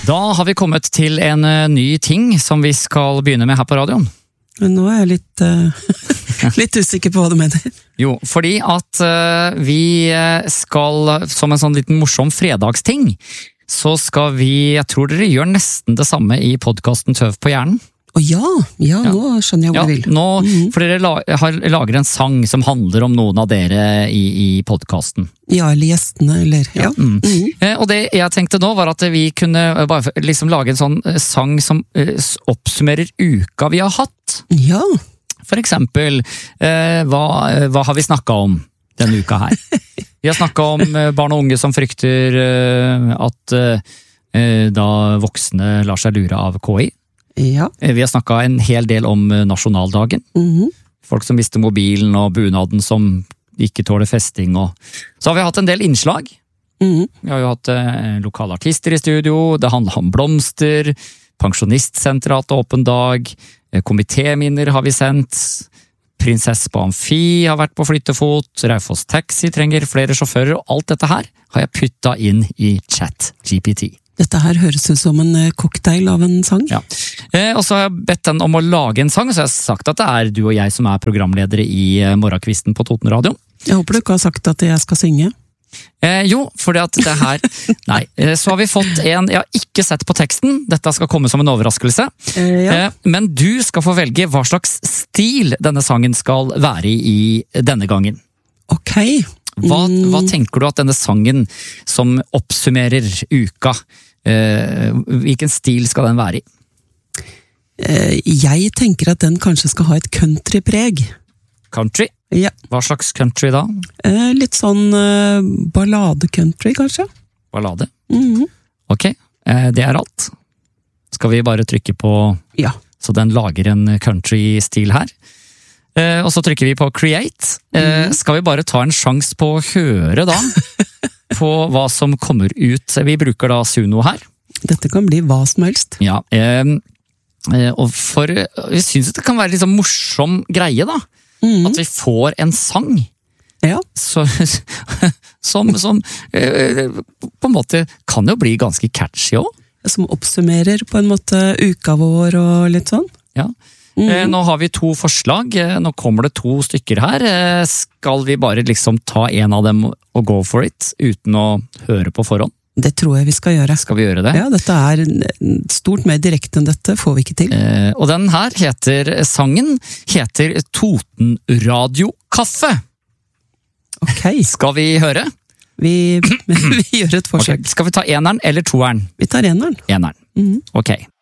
Da har vi kommet til en ny ting som vi skal begynne med her på radioen. Men nå er jeg litt usikker på hva du mener. Jo, fordi at vi skal, som en sånn liten morsom fredagsting, så skal vi, jeg tror dere gjør nesten det samme i podcasten Tøv på hjernen. Ja, nå skjønner jeg hva du vil. Nå, for dere lager en sang som handler om noen av dere i podcasten. Ja, eller gjestene, eller ja. Og det jeg tenkte nå var at vi kunne bare liksom lage en sånn sang som oppsummerer uka vi har hatt. Ja. For eksempel, hva har vi snakket om denne uka her? Vi har snakket om barn og unge som frykter at da voksne lar seg lure av KI. Ja. Vi har snakket en hel del om nasjonaldagen. Folk som mister mobilen og bunaden som ikke tåler festing. Så har vi hatt en del innslag. Vi har jo hatt lokale artister i studio, det handler om blomster, pensjonistsenteret har hatt åpen dag, komitéminner har vi sendt, prinsesse på amfi har vært på flyttefot, Raufoss Taxi trenger flere sjåfører, og alt dette her har jeg puttet inn i ChatGPT. Dette her høres ut som en cocktail av en sang. Ja. Og så har jeg bedt den om å lage en sang, så jeg har sagt at det er du og jeg som er programledere i Morgenkvisten på Toten Radio. Jeg håper du ikke har sagt at jeg skal synge. Jo, fordi at det her Nei, så har vi fått en. Jeg har ikke sett på teksten. Dette skal komme som en overraskelse. Men du skal få velge hva slags stil denne sangen skal være i denne gangen. Ok. Hva tenker du at denne sangen som oppsummerer uka, hvilken stil skal den være i? Jeg tenker at den kanskje skal ha et countrypreg. Country? Ja. Hva slags country da? Litt sånn ballade-country, kanskje. Ballade? Ok, det er alt. Skal vi bare trykke på Ja. så den lager en country-stil her? Og så trykker vi på create. Skal vi bare ta en sjans på å høre da på hva som kommer ut? Vi bruker da Suno her. Dette kan bli hva som helst. Ja, og vi synes det kan være litt sånn morsom greie da. At vi får en sang. Ja. Som på en måte kan jo bli ganske catchy også. Som oppsummerer på en måte uka vår og litt sånn. Ja. Nå har vi 2 forslag, nå kommer det 2 stykker her. Skal vi bare liksom ta en av dem og go for it, uten å høre på forhånd? Det tror jeg vi skal gjøre. Skal vi gjøre det? Ja, dette er stort mer direkte enn dette, får vi ikke til. Og den her sangen heter Toten Radio Kaffe. Ok. Skal vi høre? Vi gjør et forsøk. Okay. Skal vi ta eneren eller toeren? Vi tar eneren. Eneren, ok.